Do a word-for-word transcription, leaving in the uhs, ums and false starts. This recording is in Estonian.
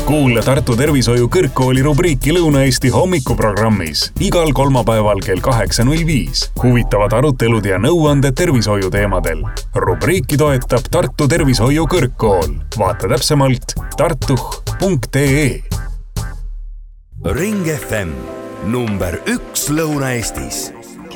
Kuule Tartu Tervishoiu Kõrgkooli rubriiki Lõuna-Eesti hommikuprogrammis igal kolmapäeval kell kaheksa null viis. Huvitavad arutelud ja nõuanded tervishoiu teemadel. Rubriiki toetab Tartu Tervishoiu Kõrgkool. Vaata täpsemalt tartuh punkt ee. Ring F M number üks Lõuna-Eestis.